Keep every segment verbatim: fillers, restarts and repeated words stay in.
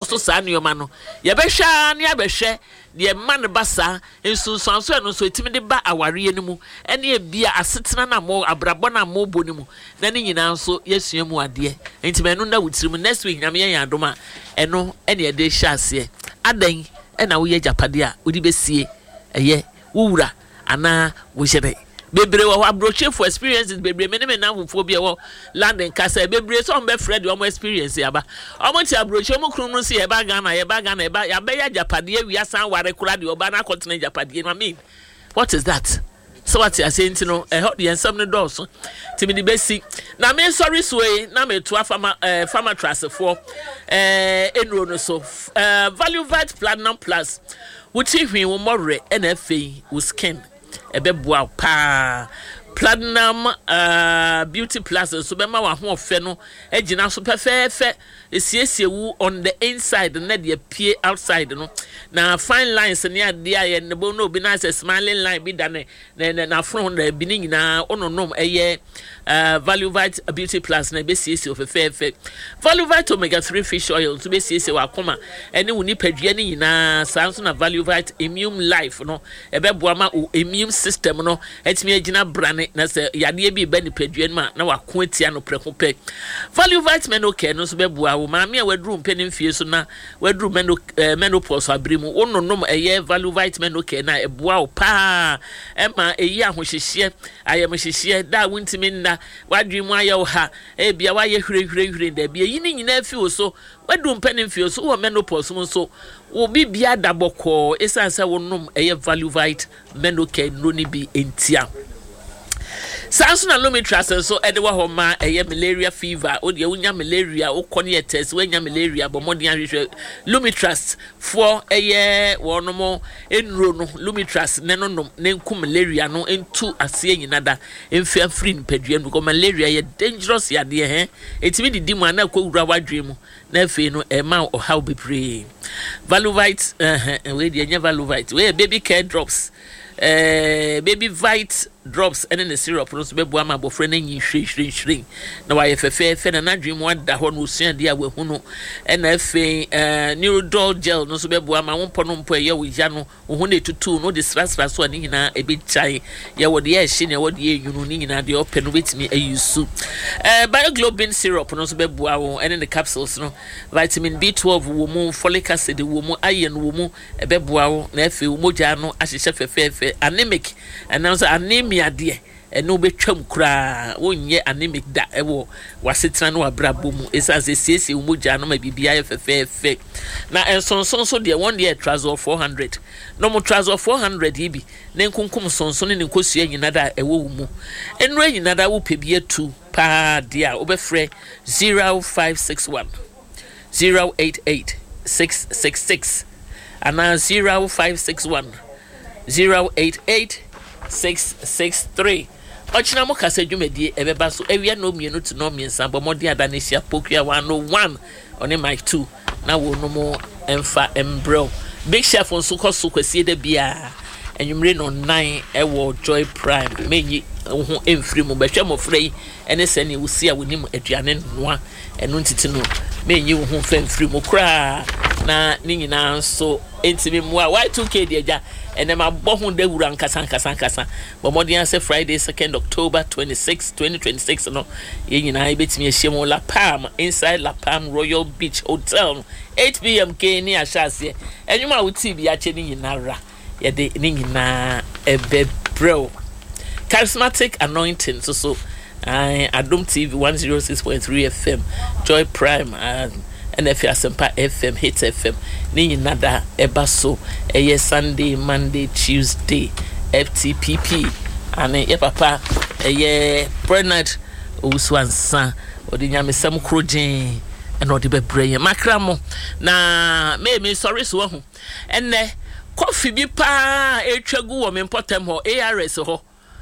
so sa nneoma no ye behwa ne abehwe de man basa ensu so anso eno so etimi de ba aware ni mu ene e bia asetena na mo abrabo na mo bo ni mu na ne nyina nso yesua mu ade enti me no na wutirim next week nyame yan adoma eno ene e de hya ase adan ena wo ye japade a odi besie eye wura ana wo hyede bebre wo abroche for experiences bebre me ne me na wofo bia wo London kasa bebre so mbe Fred wo experience yaba omo ti abroche omo krum no se ye ba Ghana ye ba Ghana ye ba ya be ya japade wi asan ware kura de oba na continent japade no mean what is that so what you saying no e ho de ensam no dos timi di besi na me sorry so e na me to afama eh farmer trust for eh enro no so eh value vat platinum plus wuchi hwi wo more na afei wo skin ebeboa pa platinum uh beauty plus so be ma wa ho ofe no agina so perfefe esiesie wu on the inside na de pie outside no na fine lines ne ade aye ne bo no bi na say smiling line bi da ne na front na bi ni nyina ononom eye uh value vit beauty plus na be siesie ofefefe value vit omega three fish oil to be siesie wa koma ene woni padua ni nyina sanso na value vit immune life no ebeboa ma immune system no etimi agina brane na se yade bi ba ni padua ma na wako atia no preko pe value vitamin okay no so beboa wo ma me wadru mpeni mfie so na wadru meno menopause abrimu ononom eye value vitamin okay na eboa wo pa e ma eyi ahohyehye ayem hyehye da wontimi nna wadwemu aye ha e bia waye hwere hwere da bia yi ni nyina afi wo so wadru mpeni mfie so wo menopause mo so wo bibia daboko esansa wonom eye value vitamin okay no ni bi entia Sanso na Lumitras so edewa ho ma eye malaria fever o de unya malaria o kone test we nya malaria bo modern ahwehwe Lumitras for eye wonomo enro no Lumitras ne no no ne nku malaria no entu ase nyinada emfia free npadua no malaria ye dangerous ya de he etimi didi mu ana kwura wadwe mu na afi no e ma o how be pray Valuvite eh we de nya Valuvite we baby care drops eh baby vite drops and in the syrup no so beboa ma bofre na nyi hwe hwe hwe na wa ye fefe fe na nadwem wada ho no sua dia we hu no na afi eh neurodol gel no so beboa ma wonpo no mpo ye wo ya no hu na etutu no de strastra so ani nyina e be chai ye wo de ye hye ne wo de ye yunu ni nyina de open no betimi ayusu eh bioglobin syrup no so beboa wo and in the capsules no vitamin B twelve wo mu folic acid wo mu iron wo mu e beboa wo na afi wo moja no ahyehye fefe fe anemic and now anemia de e no betwam kura wonye anemic da ewo wasetena no abrabo mu esanse siesie umoja no ma bibia ye fefefe na ensonson so de one day trouser four hundred no mo trouser four hundred yibi na nkunkum sonson ne nkosua nyina da ewo mu enro nyina da wo pebie two pa dia obefre zero five six one zero eight eight six six six ana zero five six one zero eight eight six six three ochina mo kasa dwumadi ebeba so awia no mienu to no miensa bo modi adanesia pokua one oh one on mic two na wo no mo emfa embro big chef on so koso kwasi da bia enwumre no nine ewo Joy Prime menyi ho emfiri mo behwe mo frei ene sane wusi a wonim aduane noa eno ntiti no menyi wo ho femfiri mo kra na ni nyina so entimi mo a Y two K de aja ene ma bohu da wura nkasa nkasa nkasa bo modian say Friday second October twenty-sixth twenty twenty-six no ye nyina ebetimi ahyem La Palm inside La Palm Royal Beach Hotel eight p m k ni ahase enwuma wuti bi ache ni nyina ra ye de ni nyina ebebro charismatic anointing so so I Adom T V one oh six point three F M Joy Prime and N F Asempa F M Hit F M ni nada eba so eye Sunday Monday Tuesday F T P P ane ye papa eye Bernard Uswansa odi nyamesam krogen ene odi bebreye makramo na me me sorry so ho ene coffee bi pa etwagu wo me potem ho A R S ho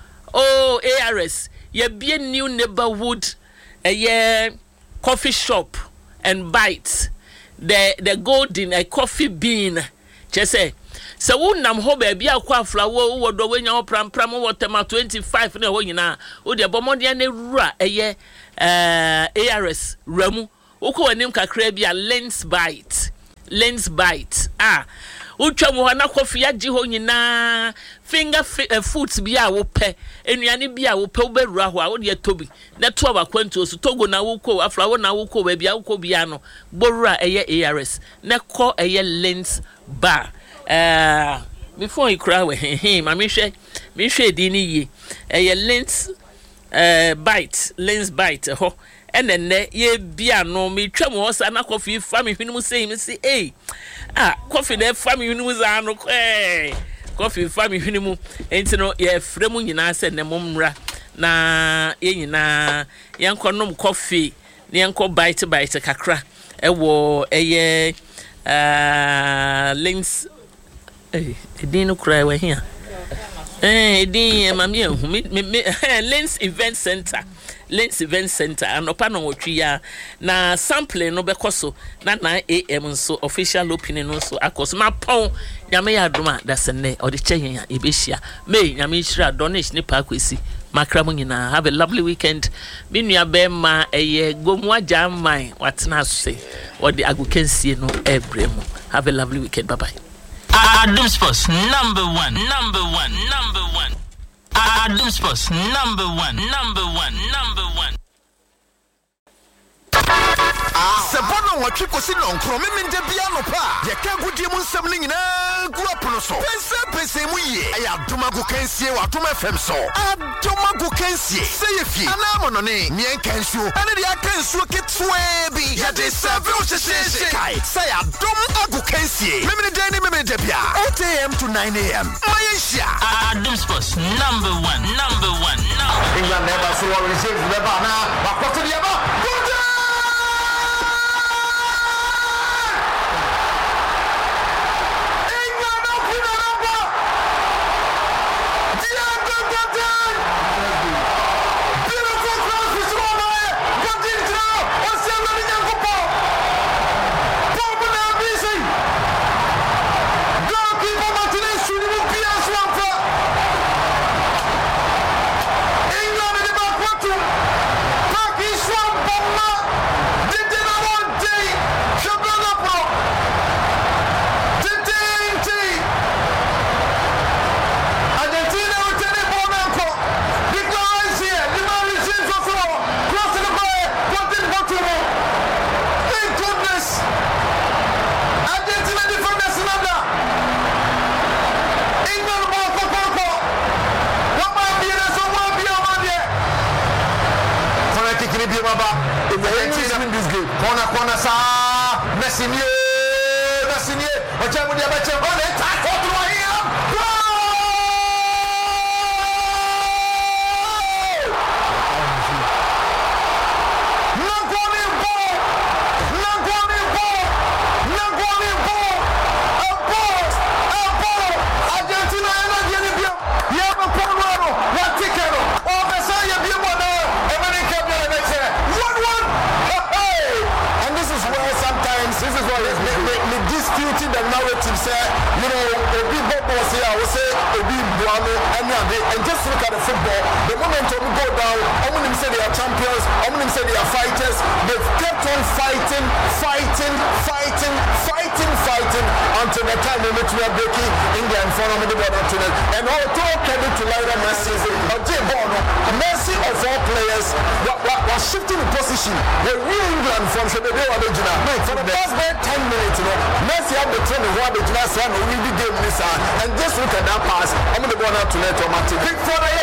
oh A R S ye be new neighborhood eye coffee shop and bites the the golden a coffee bean just say so wo nam ho ba bia kwa flower wo do wenya ho pram pram wo tema twenty-five na ho nyina wo de bomode na rura eye eh A R S ramu wo ko anim kakra bia lens bite Lens Bite. Ah, Ucha Mohana coffee at Jihonina finger uh, foods be a whope, and Yanni be a whope, Rahua, or dear Toby. That two of our quentos, Togo Nauko, a flower Nauko, baby Auko Biano, Bora a year A R S, Nako a year Lens Bar. Uh, before you cry with him, I miss Miche Dini, a year Lens uh, Bite, Lens Bite, ho. And then ye be no me tremors and a coffee family who say me say eh ah coffee there family who was an okay coffee family who ain't no ye fremu nyina se ne momra na ye nyina yanko nom coffee ne yanko bite bite kakra e wo eye ah links eh edin no cry we here eh edin mami ehu me Lens Event Center Lens Event Center and opano wotria na sample no bekoso na nine a m so official opening no so akoso ma pon nyame ya doma da sene o de kyen ya ebehia me nyame hira donation ni pa kwesi makra mo nyina. Have a lovely weekend. Me nua be ma eye gomu aja man watena so o de agukensie no ebremu. Have a lovely weekend. Bye bye. Adum Sports number one, number one, number one. Adum Sports number one, number one, number one. Sabona wachiko sino nkro memende bia no pa ye ka gudie mu nsam ni nyina gu apono so pense pense mu ye aya doma gu kansie wa doma fm so adoma gu kansie se ye fi ana mo no ne mien kansuo ana dia kansuo ketwe bi ye de serve o sheshe kai se ya dom agu kansie memende den ni memende bia eight a m to nine a m mayesha Adum Sports number one, number one, number England never so receive never na bakoto dia ba and just look at that pass. I'm going to go now to let Big for the